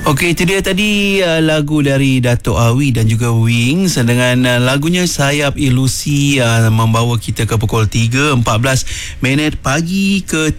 Okey, itu dia tadi lagu dari Dato' Awi dan juga Wings dengan lagunya Sayap Ilusi, membawa kita ke pukul 3.14 pagi ke